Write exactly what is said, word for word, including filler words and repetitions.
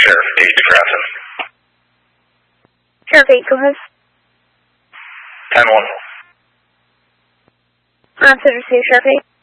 Sheriff eight to Grafton. Sheriff eight, go ahead. ten one. Answer to Sheriff eight.